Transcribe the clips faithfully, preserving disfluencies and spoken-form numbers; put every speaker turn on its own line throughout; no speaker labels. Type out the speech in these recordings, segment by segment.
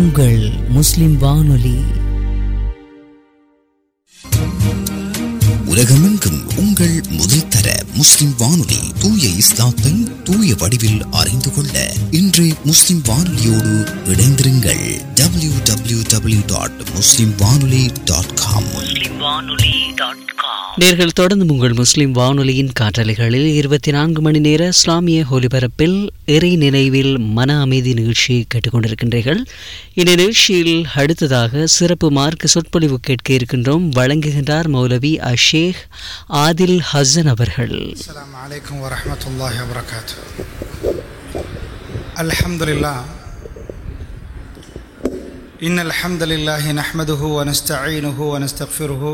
உங்கள் முஸ்லிம் வானொலி.
உலகமெங்கும் உங்கள் முதல் தர முஸ்லிம் வானொலி. தூய இஸ்லாத்தை தூய வடிவில் அறிந்து கொள்ள இன்று முஸ்லிம் வானொலியோடு இணைந்திருங்கள். டபிள்யூ டபிள்யூ டபிள்யூ டாட் முஸ்லிம் வானொலி டாட் காம்.
நேர்கள் தொடர்ந்து உங்கள் முஸ்லிம் வானொலியின் காற்றலைகளில் இருபத்தி நான்கு மணி நேர இஸ்லாமிய ஒலிபரப்பில் இறை நினைவில் மன அமைதி நிகழ்ச்சியை கேட்டுக்கொண்டிருக்கின்றீர்கள். இந்த நிகழ்ச்சியில் அடுத்ததாக சிறப்பு மார்க்க சொற்பொழிவு கேட்க இருக்கின்றோம். வழங்குகின்றார் மௌலவி அஷேக் ஆதில் ஹசன் அவர்கள்.
அஸ்ஸலாமு அலைக்கும் வரஹ்மத்துல்லாஹி வபரகாத்துஹு. அல்ஹம்துலில்லாஹ் இன்னல் ஹம்தலில்லாஹி நஹ்மதுஹு வ நஸ்தஈனுஹு வ நஸ்தக்ஃபிருஹு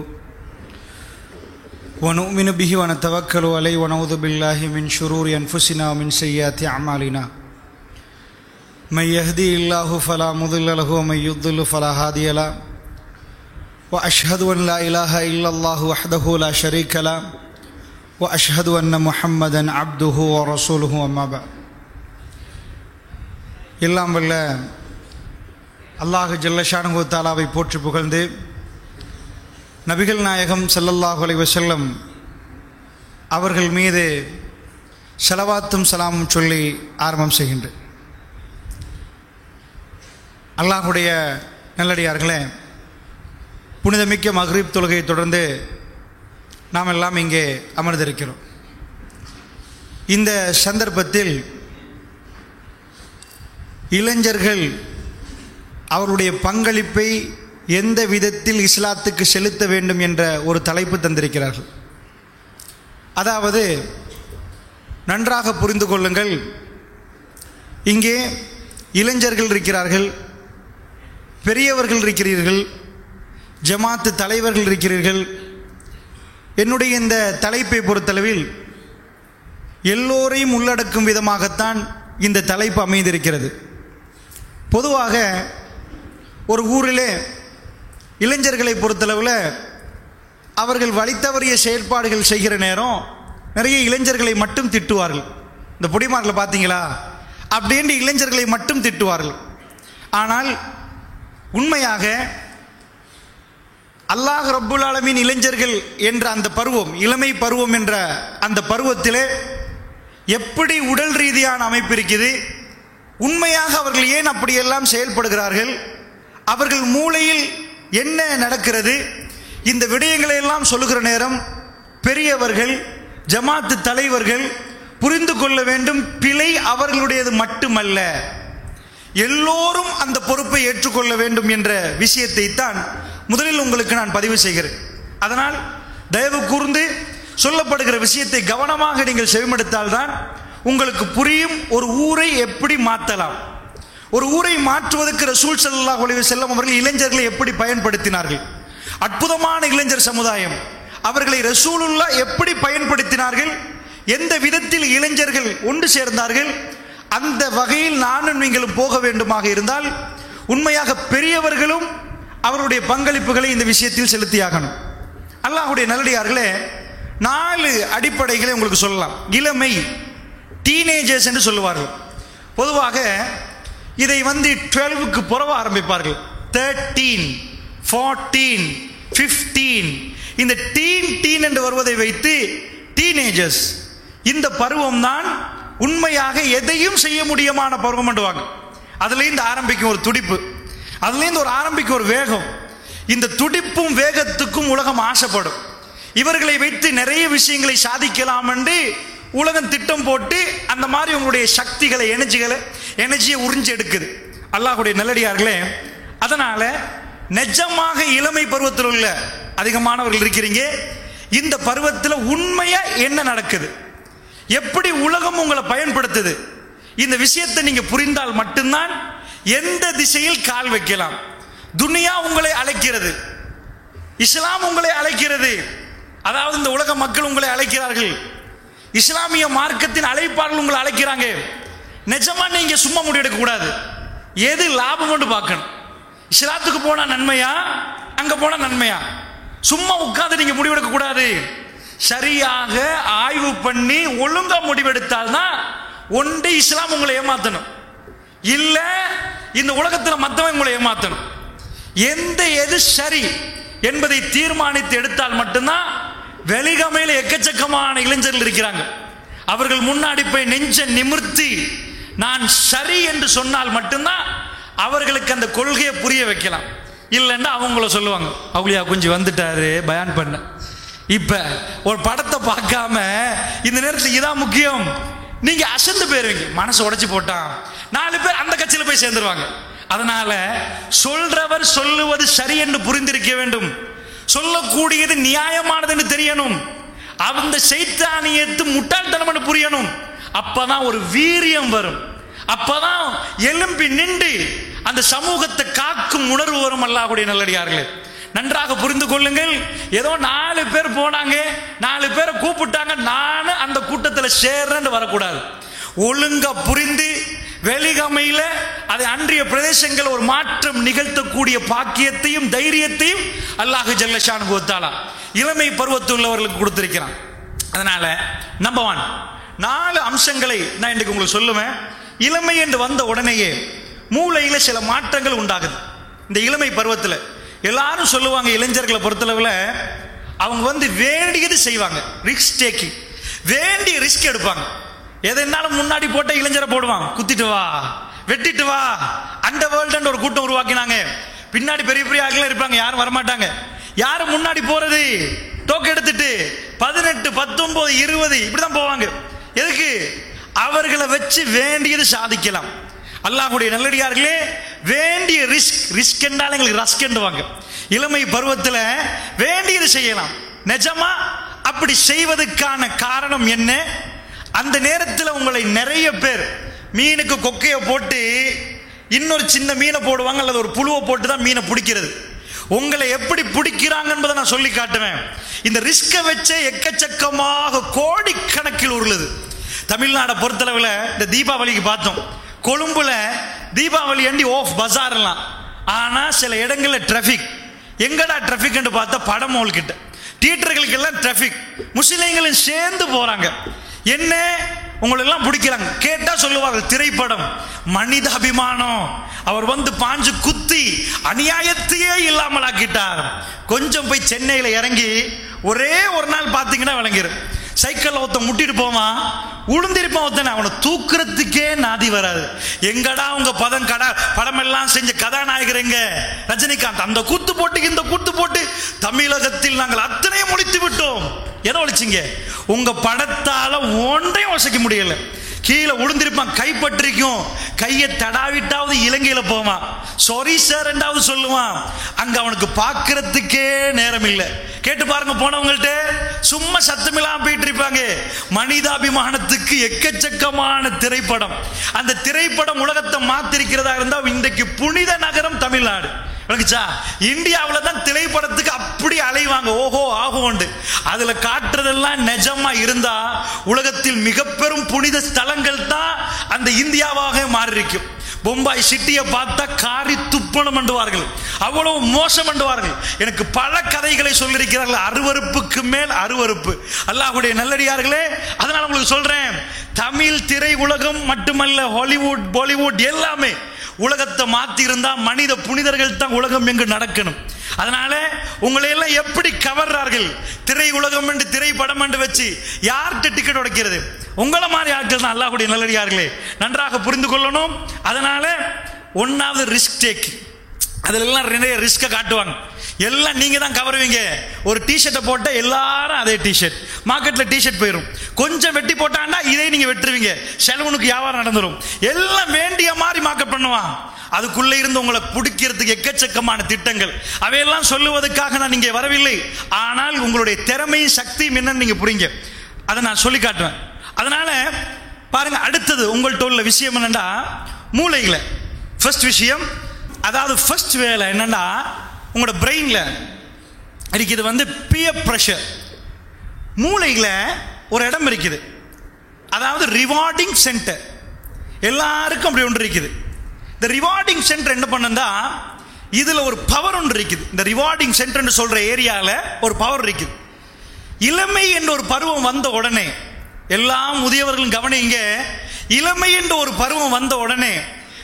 வ நு'மினு பிஹி வ நதவக்கலு அலைஹி வ நஊது பில்லாஹி மின் ஷுரூரி அன்ஃபுஸினா வ மின் ஸய்யிஆத்தி அஅமாலினா. மன் யஹ்திஹில்லாஹு ஃபலா முضில்ல லஹு வ மன் யுض்லில் ஃபலா ஹாதிய லஹு. வ அஷ்ஹது அன் லா இலாஹ இல்லல்லாஹு வஹ்தஹு லா ஷரீக லஹு வ அஷ்ஹது அன்ன முஹம்மதன் அப்துஹு வ ரசூலுஹு. அம்மா பஅத். எல்லாம் வல்ல அல்லாஹ் ஜல்ல ஷானுஹு தஆலாவை போற்றி புகழ்ந்து நபிகள் நாயகம் ஸல்லல்லாஹு அலைஹி வஸல்லம் அவர்கள் மீது ஸலவாத்தும் ஸலாமும் சொல்லி ஆரம்பம் செய்கின்றேன். அல்லாஹ்வுடைய நல்லடியார்களே, புனிதமிக்க மக்ரிப் தொழுகையை தொடர்ந்து நாம் எல்லாம் இங்கே அமர்ந்திருக்கிறோம். இந்த சந்தர்ப்பத்தில் இளைஞர்கள் அவருடைய பங்களிப்பை எந்த விதத்தில் இஸ்லாத்துக்கு செலுத்த வேண்டும் என்ற ஒரு தலைப்பு தந்திருக்கிறார்கள். அதாவது, நன்றாக புரிந்து கொள்ளுங்கள், இங்கே இளைஞர்கள் இருக்கிறார்கள், பெரியவர்கள் இருக்கிறீர்கள், ஜமாத்து தலைவர்கள் இருக்கிறீர்கள். என்னுடைய இந்த தலைப்பை பொறுத்தளவில் எல்லோரையும் உள்ளடக்கும் விதமாகத்தான் இந்த தலைப்பு அமைந்திருக்கிறது. பொதுவாக ஒரு ஊரிலே இளைஞர்களை பொறுத்தளவில் அவர்கள் வழித்தவறிய செயல்பாடுகள் செய்கிற நேரம் நிறைய இளைஞர்களை மட்டும் திட்டுவார்கள். இந்த பொடிமார்களை பார்த்தீங்களா அப்படின்ட்டு இளைஞர்களை மட்டும் திட்டுவார்கள். ஆனால் உண்மையாக அல்லாஹ் ரப்புல் ஆலமீன் இளைஞர்கள் என்ற அந்த பருவம், இளமை பருவம் என்ற அந்த பருவத்திலே எப்படி உடல் ரீதியான அமைப்பு இருக்குது, உண்மையாக அவர்கள் ஏன் அப்படியெல்லாம் செயல்படுகிறார்கள், அவர்கள் மூளையில் என்ன நடக்கிறது, இந்த விடயங்களை எல்லாம் சொல்லுகிற நேரம் பெரியவர்கள், ஜமாத்து தலைவர்கள் புரிந்து கொள்ள வேண்டும். பிழை அவர்களுடையது மட்டுமல்ல, எல்லோரும் அந்த பொறுப்பை ஏற்றுக்கொள்ள வேண்டும் என்ற விஷயத்தை தான் முதலில் உங்களுக்கு நான் பதிவு செய்கிறேன். அதனால் தயவு கூர்ந்து சொல்லப்படுகிற விஷயத்தை கவனமாக நீங்கள் செவிமடுத்தால்தான் உங்களுக்கு புரியும். ஒரு ஊரை எப்படி மாற்றலாம், ஒரு ஊரை மாற்றுவதற்கு ரசூல் ஸல்லல்லாஹு அலைஹி வஸல்லம் அவர்கள் இளைஞர்களை எப்படி பயன்படுத்தினார்கள், அற்புதமான இளைஞர் சமுதாயம், அவர்களை ரசூலுல்லாஹ் எப்படி பயன்படுத்தினார்கள், எந்த விதத்தில் இளைஞர்கள் ஒன்று சேர்ந்தார்கள், அந்த வகையில் நானும் நீங்களும் போக வேண்டுமாக இருந்தால் உண்மையாக பெரியவர்களும் அவருடைய பங்களிப்புகளை இந்த விஷயத்தில் செலுத்தியாகணும். அல்லாஹ்வுடைய நல்லடியார்களே, நாலு அடிப்படைகளை உங்களுக்கு சொல்லலாம். இளமை, டீனேஜர்ஸ் என்று சொல்லுவார்கள். பொதுவாக இதை வந்து டுவெல்வுக்கு புறவ ஆரம்பிப்பார்கள். தேர்ட்டீன், ஃபோர்டீன், ஃபிஃப்டீன், இந்த டீன் டீன் என்று வருவதை வைத்து டீனேஜர்ஸ், இந்த பருவம் தான் உண்மையாக எதையும் செய்ய முடியுமான பருவம் என்றுவாங்க. அதுலேருந்து ஆரம்பிக்கும் ஒரு துடிப்பு, அதுலேருந்து ஒரு ஆரம்பிக்கும் ஒரு வேகம். இந்த துடிப்பும் வேகத்துக்கும் உலகம் ஆசைப்படும். இவர்களை வைத்து நிறைய விஷயங்களை சாதிக்கலாம் என்று உலகம் திட்டம் போட்டு அந்த மாதிரி உங்களுடைய சக்திகளை, எனர்ஜிகளை எனர்ஜியை உறிஞ்சி எடுக்குது. அல்லாஹ்வுடைய நல்லடியார்களே, அதனால நிஜமாக இளமை பருவத்தில் உள்ள அதிகமானவர்கள் இருக்கிறீங்க. இந்த பருவத்தில் உண்மையா என்ன நடக்குது, எப்படி உலகம் உங்களை பயன்படுத்துது, இந்த விஷயத்தை நீங்க புரிந்தால் மட்டும்தான் எந்த திசையில் கால் வைக்கலாம். துனியா உங்களை அழைக்கிறது, இஸ்லாம் உங்களை அழைக்கிறது, அதாவது இந்த உலக மக்கள் உங்களை அழைக்கிறார்கள், இஸ்லாமிய மார்க்கத்தின் அழைப்பாளர்கள் உங்களை அழைக்கிறாங்க. நிஜமா நீங்க சும்மா முடிவெடுக்க கூடாது, எது லாபம் கொண்டு பார்க்கணும். இஸ்லாத்துக்கு போனா நன்மையா, அங்க போனா நன்மையா, சும்மா உட்கார்ந்து நீங்க முடிவெடுக்க கூடாது. சரியாக ஆய்வு பண்ணி ஒழுங்கா முடிவெடுத்தால்தான் ஒன்று இஸ்லாம் உங்களை ஏமாத்தணும், இல்ல இந்த உலகத்தில் மற்றவன் உங்களை ஏமாத்தணும். எந்த எது சரி என்பதை தீர்மானித்து எடுத்தால் மட்டும்தான். வெளிகமையில எக்கச்சக்கமான இளைஞர்கள் இருக்கிறாங்க. அவர்கள் முன்னாடி போய் நெஞ்ச நிமிர்த்தி நான் சரி என்று சொன்னால் மட்டும்தான் அவர்களுக்கு அந்த கொள்கையை புரிய வைக்கலாம். இல்லைன்னா அவங்கள சொல்லுவாங்க, அவளியா கொஞ்சம் வந்துட்டாரு பயான் பண்ண. இப்ப ஒரு படத்தை பார்க்காம இந்த நேரத்தில் இதான் முக்கியம், நீங்க அசந்து போயிருவீங்க. மனசு உடைச்சு போட்டான், நாலு பேர் அந்த கட்சியில போய் சேர்ந்துருவாங்க. அதனால சொல்றவர் சொல்லுவது சரி என்று புரிந்திருக்க வேண்டும். சொல்லக்கூடியது நியாயமானது என்று தெரியணும். அந்த சைத்தானியத்து முட்டாள்தனம் என்று புரியணும். அப்பதான் ஒரு வீரியம் வரும். அப்பதான் எலும்பி நின்று அந்த சமூகத்தை காக்கும் உணர்வு வரும். அல்லாஹ்வுடைய நல்லடியார்களே, நன்றாக புரிந்து கொள்ளுங்கள். ஏதோ நாலு பேர் போனாங்க, நாலு பேரை கூப்பிட்டாங்க, நானும் அந்த கூட்டத்தில் சேர்றேன்னு வரக்கூடாது. ஒழுங்கா புரிந்து வெளிகமையில அதை அன்றைய பிரதேசங்கள் ஒரு மாற்றம் நிகழ்த்தக்கூடிய பாக்கியத்தையும் தைரியத்தையும் அல்லாஹ் ஜல்ல ஷானுஹு வ தஆலா இளமை பருவத்தில் உள்ளவர்களுக்கு கொடுத்திருக்கிறான். அதனால நம்பர் ஒன், நாலு அம்சங்களை நான் இன்றைக்கு உங்களுக்கு சொல்லுவேன். இளமை என்று வந்த உடனேயே மூளையில சில மாற்றங்கள் உண்டாகுது. இந்த இளமை பருவத்தில் எல்லாரும் சொல்லுவாங்க, இளைஞர்களை பொறுத்தளவில் அவங்க வந்து வேண்டியது செய்வாங்க, ரிஸ்க் டேக்கிங், வேண்டிய ரிஸ்க் எடுப்பாங்க. எதனாலும் முன்னாடி போட்ட இளைஞரை போடுவான், குத்திட்டு வா வெட்டிட்டு வா. அந்த வேர்ல்டு ஒரு கூட்டம் உருவாக்கினாங்க. பின்னாடி பெரிய பெரிய ஆட்கள் இருப்பாங்க, யாரும் வரமாட்டாங்க. யாரு முன்னாடி போறது? டோக்கு எடுத்துட்டு பதினெட்டு பத்தொன்பது இருபது இப்படிதான் போவாங்க. எதுக்கு? அவர்களை வச்சு வேண்டியது சாதிக்கலாம். அல்லாஹ்வுடைய நல்லடியார்களே, வேண்டிய ரிஸ்க் ரிஸ்க் என்றால் எங்களுக்கு ரஸ்க் என்றுவாங்க. இளமை பருவத்தில் வேண்டியது செய்யலாம். நிஜமா அப்படி செய்வதற்கான காரணம் என்ன? அந்த நேரத்தில் உங்களை நிறைய பேர் மீனுக்கு கொக்கையை போட்டு இன்னொரு சின்ன மீனை போடுவாங்க, அல்லது ஒரு புழுவை போட்டு தான் மீனை பிடிக்கிறது. உங்களை எப்படி பிடிக்கிறாங்க என்பதை நான் சொல்லி காட்டுவேன். இந்த ரிஸ்கை வச்சே எக்கச்சக்கமாக கோடிக்கணக்கில் உருளுது. தமிழ்நாடை பொறுத்தளவில் இந்த தீபாவளிக்கு பார்த்தோம், கொழும்புல தீபாவளி அண்டி ஆஃப் பஜார் எல்லாம். ஆனா சில இடங்களில் டிராபிக். எங்கடா டிராபிக் என்று பார்த்தா படமோல் கிட்ட தியேட்டர்களுக்கு எல்லாம் டிராபிக். முஸ்லிம்களும் சேர்ந்து போறாங்க. என்ன உங்களெல்லாம் பிடிக்கிறாங்க கேட்டா சொல்லுவார்கள், திரைப்படம், மனித அபிமானம். அவர் வந்து பாஞ்சு குத்தி அநியாயத்தையே இல்லாமல் ஆக்கிட்டார். கொஞ்சம் போய் சென்னையில் இறங்கி ஒரே ஒரு நாள் பார்த்தீங்கன்னா விளங்கிடும். சைக்கிள் ஒருத்தன் முட்டிட்டு போவான், உளுந்திருப்பான் ஒருத்தன், அவனை தூக்குறதுக்கே நாதி வராது. எங்கடா உங்க பதம் கடா படமெல்லாம் செஞ்ச கதாநாயகர் எங்க? ரஜினிகாந்த். அந்த கூத்து போட்டு இந்த கூத்து போட்டு தமிழகத்தில் நாங்கள் அத்தனையும் ஒழித்து விட்டோம். எதை ஒழிச்சிங்க? உங்க படத்தால ஒன்றையும் ஒசைக்க முடியல. கீழே உளுந்திருப்பான், கைப்பற்றிக்கும், கையை தடாவிட்டாவது இலங்கையில போவான், சாரி சார் ரெண்டாவது சொல்லுவான். அங்க அவனுக்கு பார்க்கறதுக்கே நேரம் இல்லை. கேட்டு பாருங்க, போனவங்கள்ட்ட சும்மா சத்தமில்லாம போயிட்டு இருப்பாங்க. மனிதாபிமானத்துக்கு எக்கச்சக்கமான திரைப்படம். அந்த திரைப்படம் உலகத்தை மாத்திருக்கிறதா இருந்தா இன்றைக்கு புனித நகரம் தமிழ்நாடு. இந்தியாவில் தான் திரைப்படத்துக்கு அப்படி அலைவாங்க, ஓஹோ ஆகும். அதுல காட்டுறதெல்லாம் நிஜமா இருந்தா உலகத்தில் மிக பெரும் புனித ஸ்தலங்கள் தான் அந்த இந்தியாவாக மாறி இருக்கும். பொம்பாய் சிட்டியை பார்த்தா காரி துப்பணம் பண்ணுவார்கள், அவ்வளவு மோசம் பண்ணுவார்கள். எனக்கு பல கதைகளை சொல்லியிருக்கிறார்கள், அருவருப்புக்கு மேல் அருவருப்பு. அல்லாஹ்வுடைய நல்லடியார்களே, அதனால உங்களுக்கு சொல்றேன், தமிழ் திரை உலகம் மட்டுமல்ல, ஹாலிவுட் பாலிவுட் எல்லாமே உலகத்தை மாத்தி இருந்தா மனித புனிதர்கள் தான் உலகம் எங்கு நடக்கணும். அதனால உங்களை எல்லாம் எப்படி கவர்றார்கள்? திரை உலகம் என்று திரைப்படம் என்று வச்சு யார்கிட்ட டிக்கெட் உடைக்கிறது? உங்களை மாதிரி ஆட்கள் தான். அல்லாஹ்வுடைய நல்லடியார்களே, நன்றாக புரிந்து கொள்ளணும். அதனால ஒன்னாவது ரிஸ்க் டேக். அதுல எல்லாம் நிறைய ரிஸ்க காட்டுவாங்க. எல்லாம் நீங்க தான் கவருவீங்க. ஒரு டிஷர்ட்டை போட்ட எல்லாரும் அதே டிஷர்ட், மார்க்கெட்ல டிஷர்ட் போயிடும். கொஞ்சம் வெட்டி போட்டாண்டா இதே நீங்க வெட்டுருவீங்க, செலவுனுக்கு வியாபாரம் நடந்துடும். எல்லாம் வேண்டிய மாதிரி மார்க்கெட் பண்ணுவான். அதுக்குள்ள இருந்து உங்களை பிடிக்கிறதுக்கு எக்கச்சக்கமான திட்டங்கள். அவையெல்லாம் சொல்லுவதற்காக நான் இங்கே வரவில்லை. ஆனால் உங்களுடைய திறமையும் சக்தியும் என்னன்னு நீங்க புரியுங்க, அதை நான் சொல்லி காட்டுவேன். அதனால பாருங்க, அடுத்தது உங்கள்கிட்ட உள்ள விஷயம் என்னன்னா, மூளையில ஃபர்ஸ்ட் விஷயம், அதாவது ஃபர்ஸ்ட் வேலை என்னன்னா, உங்களோட பிரெயின்ல இருக்குது வந்து பியர் பிரஷர். மூளையில ஒரு இடம் இருக்குது, அதாவது ரிவார்டிங் சென்டர். எல்லாருக்கும் அப்படி ஒன்று இருக்குது. இந்த ரிவார்டிங் சென்டர் என்ன பண்ணா, இதுல ஒரு பவர் ஒன்று இருக்குது. இந்த ரிவார்டிங் சென்டர் சொல்ற ஏரியால ஒரு பவர் இருக்குது. இளமை என்ற ஒரு பருவம் வந்த உடனே, எல்லா முதியவர்களும் கவனிங்க, இளமை என்ற ஒரு பருவம் வந்த உடனே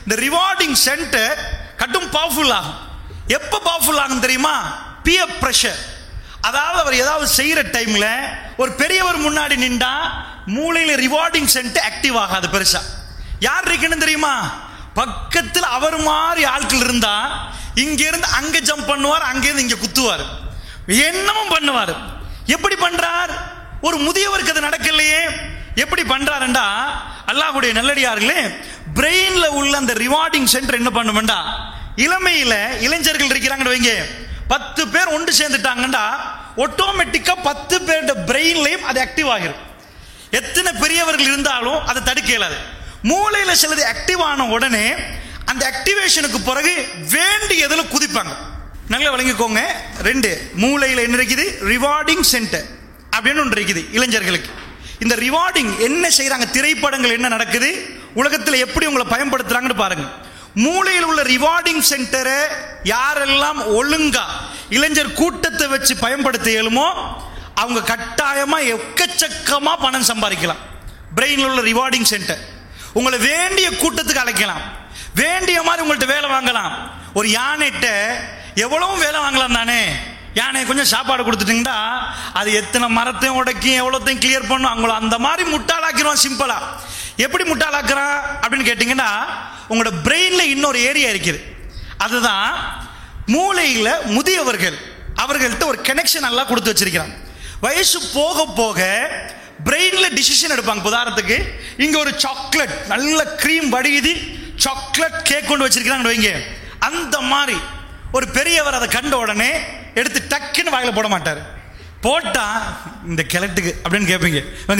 இந்த ரிவார்டிங் சென்டர் கட்டும் பவர்ஃபுல் ஆகும். எப்போ பவர்ஃபுல் ஆகும் தெரியுமா? Pier pressure. அதாவது அவர் ஏதாவது செய்யற டைம்ல ஒரு பெரியவர் முன்னாடி நின்றா மூளையில ரிவார்டிங் சென்டர் ஆக்டிவ் ஆகாது பெருசா. யார் இருக்கணும் தெரியுமா? பக்கத்தில் அவர் மாதிரி ஆட்கள் இருந்தா இங்க இருந்து அங்க ஜம்ப் பண்ணுவார், அங்க இருந்து இங்க குத்துவார், என்னமும் பண்ணுவார். எப்படி பண்றார்? ஒரு முதியவருக்கு அது நடக்கலையே. எப்படி பண்றாருண்டா, அல்லாஹ்வுடைய நல்லடியார்களே, பிரெயின்ல உள்ள அந்த ரிவார்டிங் சென்டர் என்ன பண்ணுமெண்டா, இளமையில இளைஞர்கள் இருக்கிறாங்கன்னு வைங்க, பத்து பேர் ஒன்று சேர்ந்துட்டாங்கண்டா ஆட்டோமேட்டிக்கா பத்து பேருடைய பிரெயின்லயும் அது ஆக்டிவ் ஆகிரும். எத்தனை பெரியவர்கள் இருந்தாலும் அதை தடுக்க இயலாது. மூளையில சிலது ஆக்டிவ் ஆன உடனே அந்த ஆக்டிவேஷனுக்கு பிறகு வேண்டியதுல குதிப்பாங்க. நல்லா விளங்கிக்கோங்க. ரெண்டு, மூளையில என்ன இருக்குது? ரிவார்டிங் சென்டர் அப்படின்னு ஒன்று இருக்குது இளைஞர்களுக்கு. இந்த ரிவார்டிங் என்ன செய்யறாங்க? திரைப்படங்கள் என்ன நடக்குது, உலகத்தில் எப்படி உங்களை பயன்படுத்துறாங்கன்னு பாருங்க. மூளையில் உள்ள ரிவார்டிங் சென்டரை யாரெல்லாம் ஒழுங்கா இளைஞர் கூட்டத்தை வச்சு பயன்படுத்த இயலுமோ அவங்க கட்டாயமா எக்கச்சக்கமா பணம் சம்பாதிக்கலாம். பிரெயின்ல உள்ள ரிவார்டிங் சென்டர் உங்களை வேண்டிய கூட்டத்துக்கு அழைக்கலாம், வேண்டிய மாதிரி உங்கள்கிட்ட வேலை வாங்கலாம். ஒரு யானைகிட்ட எவ்வளவு வேலை வாங்கலாம் தானே. யானை கொஞ்சம் சாப்பாடு கொடுத்துட்டீங்கன்னா அது எத்தனை மரத்தையும் உடைக்கும், எவ்வளோத்தையும் கிளியர் பண்ணும். அவங்கள அந்த மாதிரி முட்டாளாக்கிறோம் சிம்பிளா. எப்படி முட்டாளாக்குறான் அப்படின்னு கேட்டீங்கன்னா, உங்களோட பிரெயின்ல இன்னொரு ஏரியா இருக்குது, அதுதான் மூளையில முதியவர்கள். அவர்கள்ட்ட ஒரு கனெக்ஷன் எல்லாம் கொடுத்து வச்சிருக்கிறான். வயசு போக போக பிரெயின்ல டிசிஷன் எடுப்பாங்க. உதாரணத்துக்கு இங்க ஒரு சாக்லேட் நல்ல கிரீம் வடிகுதி சாக்லேட் கேக் கொண்டு வச்சிருக்கிறாங்க வைங்க, அந்த மாதிரி ஒரு பெரியவர் அதை கண்ட உடனே எடுத்து டக்குன்னு வாயில போட மாட்டார். போட்டா இந்த கிழட்டுக்கு அப்படின்னு கேட்பீங்க.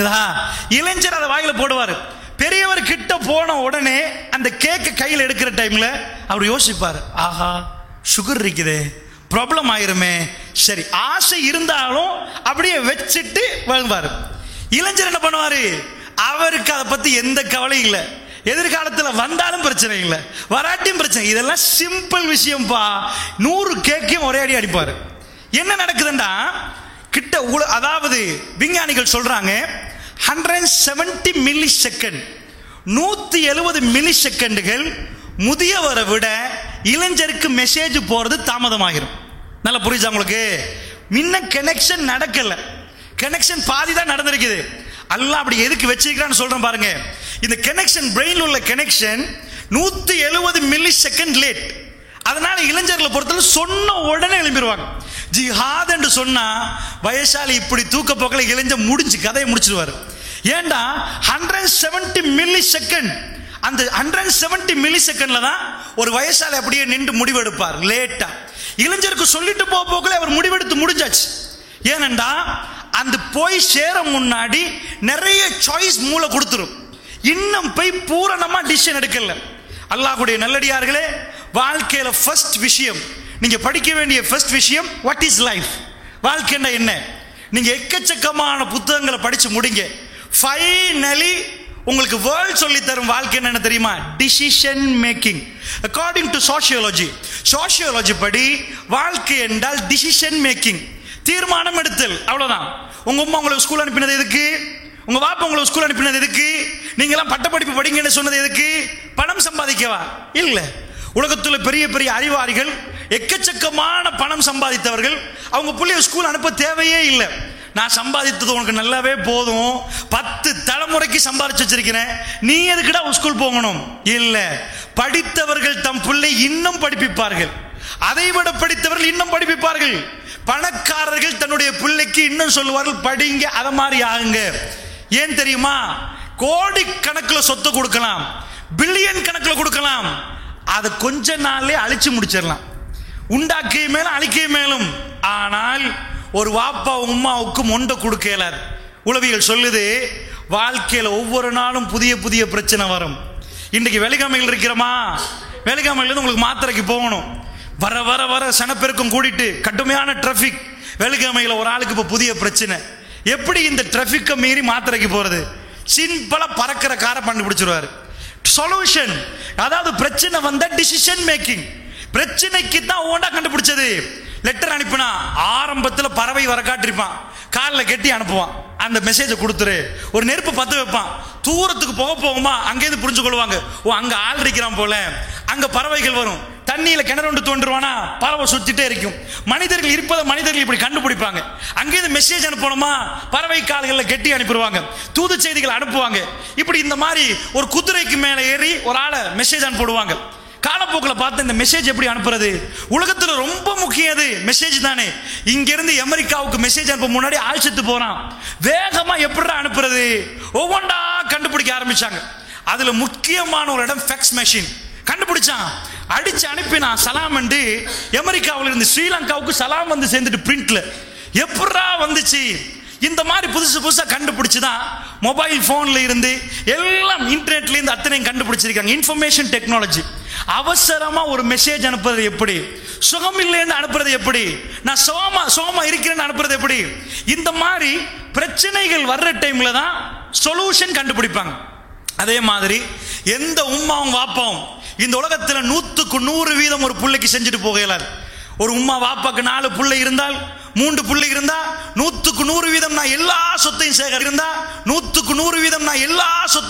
இளைஞர் அதை வாயில போடுவார். பெரியவர் கிட்ட போன உடனே அந்த கேக்க கையில் எடுக்கிற டைம்ல அவர் யோசிப்பார், ஆஹா சுகர் இருக்குதே, ப்ராப்ளம் ஆயிருமே. சரி, ஆசை இருந்தாலும் அப்படியே வச்சுட்டு வாழ்வார். இளைஞர் என்ன பண்ணுவாரு? அவருக்கு அதை பத்தி எந்த கவலையும் இல்லை. எதிர்காலத்தில் வந்தாலும் பிரச்சனை இல்லை, வராட்டியும் பிரச்சனை. இதெல்லாம் சிம்பிள் விஷயம்பா. நூறு கேக்கையும் ஒரே அடி அடிப்பாரு. என்ன நடக்குதுன்னா கிட்ட, அதாவது விஞ்ஞானிகள் சொல்றாங்க ஹண்ட்ரட் செவன்டி மில்லி செகண்ட் நூத்தி எழுபது மில்லி செகண்டுகள் முதியவரை விட இளைஞருக்கு மெசேஜ் போறது தாமதமாகிரும். நல்லா புரியுதா உங்களுக்கு? முன்ன கனெக்ஷன் நடக்கல, கனெக்ஷன் பாதி தான் நடந்திருக்குது. அல்லாஹ் அப்படி எதுக்கு வச்சிருக்கான்னு சொல்றேன் பாருங்க. இந்த கனெக்ஷன், பிரெயின் உள்ள கனெக்ஷன் நூத்தி எழுபது மில்லி செகண்ட் லேட். அதனால இளைஞர்களை பொறுத்தவரை சொன்ன உடனே எழுப்பிடுவாங்க. ஜிஹாத் என்று சொன்னா வயசாலி இப்படி தூக்க போக்கல இளைஞர் முடிஞ்சு கதையை முடிச்சிருவாரு. ஏண்டா ஹண்ட்ரட் செவன்டி மில்லி செகண்ட், அந்த ஹண்ட்ரட் செவன்டி மில்லி செகண்ட்ல தான் ஒரு வயசாலி அப்படியே நின்று முடிவெடுப்பார். லேட்டா இளைஞருக்கு சொல்லிட்டு போக போக்கல அவர் முடிவெடுத்து முடிஞ்சாச்சு. ஏனண்டா அந்த போய் சேர முன்னாடி நிறைய சாய்ஸ் மூளை கொடுத்துரும். இன்னும் போய் பூரணமா டிசிஷன் எடுக்கல. அல்லாஹ்வுடைய நல்லடியார்களே, வாழ்க்கையில ஃபர்ஸ்ட் விஷயம், நீங்க படிக்க வேண்டிய ஃபர்ஸ்ட் விஷயம் வாட் இஸ் லைஃப். வாழ்க்கைன்னா என்ன? நீங்க எக்கச்சக்கமான புத்தகங்களை படிச்சு முடிங்க. ஃபைனலி உங்களுக்கு வேர்ல்ட் சொல்லி தரும் வாழ்க்கை என்ன தெரியுமா? Decision making. According to sociology, sociology படி வாழ்க்கை என்றால் டிசிஷன் மேக்கிங், தீர்மானம் எடுத்தல். அவ்வளவுதான். உங்க அம்மா உங்களுக்கு ஸ்கூல் அனுப்பினது எதுக்கு? உங்க பாப்பா உங்களுக்கு ஸ்கூல் அனுப்பினது எதுக்கு? நீங்க எல்லாம் பட்ட படிப்பு படிங்கன்னு சொன்னது எதுக்கு? பணம் சம்பாதிக்கவா? இல்ல. உலகத்துல பெரிய பெரிய அறிவாளிகள், எக்கச்சக்கமான பணம் சம்பாதித்தவர்கள், அவங்க பிள்ளைய ஸ்கூல் அனுப்ப தேவையே இல்லை. நான் சம்பாதித்தது உனக்கு நல்லாவே போதும், பத்து தலைமுறைக்கு சம்பாதிச்சு வச்சிருக்கிறேன், நீ எதுக்குடா ஸ்கூல் போகணும்? இல்ல. படித்தவர்கள் தம் பிள்ளை இன்னும் படிப்பிப்பார்கள், அதை விட படித்தவர்கள் இன்னும் படிப்பிப்பார்கள். பணக்காரர்கள் தன்னுடைய பிள்ளைக்கு இன்னும் சொல்லுவார்கள், படிங்க, அத மாதிரி ஆகுங்க. ஏன் தெரியுமா? கோடி கணக்கில் சொத்து கொடுக்கலாம், பில்லியன் கணக்கில் கொடுக்கலாம், அதை கொஞ்ச நாள்லே அழிச்சு முடிச்சிடலாம். உண்டாக்கிய மேலும் அழிக்கிய மேலும். ஆனால் ஒரு வாப்பா உம்மாவுக்கு மொண்டை கொடுக்க இயலாது. உளவியல் சொல்லுது, வாழ்க்கையில் ஒவ்வொரு நாளும் புதிய புதிய பிரச்சனை வரும். இன்றைக்கு வெலிகாமையில் இருக்கிறோமா, வெலிகாமையிலிருந்து உங்களுக்கு மாத்திரைக்கு போகணும். வர வர வர சனப்பெருக்கம் கூடிட்டு கடுமையான டிராஃபிக். வெலிகாமையில் ஒரு ஆளுக்கு இப்போ புதிய பிரச்சனை. எப்படி இந்த டிராஃபிக்கை மீறி மாத்திரைக்கு போறது? சிம்பிளா பறக்கிற காரை கண்டுபிடிச்சிருவாரு. சொல்யூஷன், அதாவது பிரச்சனை வந்த டிசிஷன் மேக்கிங். பிரச்சனைக்கு தான் ஓண்டா கண்டுபிடிச்சது. லெட்டர் அனுப்பினா ஆரம்பத்தில் பறவை வர காட்டிருப்பான், காலில் கட்டி அனுப்புவான். அந்த மெசேஜை கொடுத்துரு. ஒரு நெருப்பு பற்ற வைப்பான். தூரத்துக்கு போக போகுமா அங்கேருந்து புரிஞ்சு கொள்வாங்க, ஓ அங்க ஆள் இருக்கிறான் போல. அங்க பறவைகள் வரும். தண்ணியில கிணறு ஒன்று தோன்றுவானா பறவை சுத்திட்டே இருக்கும். மனிதர்கள் இருப்பதை மனிதர்கள் இப்படி கண்டுபிடிப்பாங்க. அங்கேருந்து மெசேஜ் அனுப்பணுமா பறவை கால்களில் கட்டி அனுப்பிடுவாங்க. தூது செய்திகள் அனுப்புவாங்க. இப்படி இந்த மாதிரி ஒரு குதிரைக்கு மேலே ஏறி ஒரு ஆளை மெசேஜ் அனுப்பிடுவாங்க. காலப்போக்கில் பார்த்து இந்த மெசேஜ் எப்படி அனுப்புறது, உலகத்தில் ரொம்ப முக்கியம் மெசேஜ் தானே. இங்கிருந்து அமெரிக்காவுக்கு மெசேஜ் அனுப்ப முன்னாடி ஆள் செத்து போறான். வேகமா எப்படி அனுப்புறது ஒவ்வொன்றா கண்டுபிடிக்க ஆரம்பிச்சாங்க. அதுல முக்கியமான ஒரு இடம் ஃபேக்ஸ் மெஷின் கண்டுபிடிச்சான். அடிச்சு அனுப்பினா சலாம் என்று அமெரிக்காவில் இருந்து ஸ்ரீலங்காவுக்கு சலாம் வந்து சேர்ந்துட்டு பிரிண்ட்ல எப்படா வந்துச்சு. இந்த மாதிரி புதுசு புதுசா கண்டுபிடிச்சுதான் மொபைல் போன்ல இருந்து எல்லாம் இன்டர்நெட்ல இருந்து அத்தனையும் கண்டுபிடிச்சிருக்காங்க. Information technology. அவசரமா ஒரு மெசேஜ் அனுப்புறது எப்படி, சுகம் இல்லைன்னு அனுப்புறது எப்படி, நான் சோமா சோமா இருக்கிறேன்னு அனுப்புறது எப்படி. இந்த மாதிரி பிரச்சனைகள் வர்ற டைம்ல தான் சொல்யூஷன் கண்டுபிடிப்பாங்க. அதே மாதிரி எந்த உம்மாவும் வாப்பாவும் இந்த உலகத்துல நூத்துக்கு நூறு வீதம் ஒரு பிள்ளைக்கு செஞ்சுட்டு போகலாது. ஒரு உம்மா வாப்பாக்கு நாலு பிள்ளை இருந்தால், மூன்று பிள்ளை இருந்தா நூத்துக்கு நூறு வீதம் நான் எல்லா சொத்தையும் சேகரிக்க இருந்தா நூத்துக்கு நூறு வீதம் நான் எல்லா சொத்தையும்